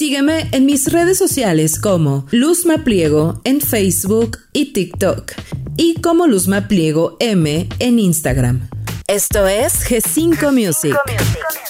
Sígueme en mis redes sociales como Luzma Pliego en Facebook y TikTok y como Luzma Pliego M en Instagram. Esto es G5 Music.